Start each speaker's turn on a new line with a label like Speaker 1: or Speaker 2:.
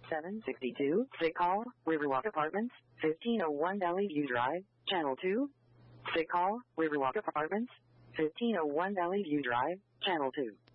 Speaker 1: 762, sick call, Riverwalk Apartments, 1501 Valley View Drive, Channel 2. Sick call, Riverwalk Apartments, 1501 Valley View Drive, Channel 2.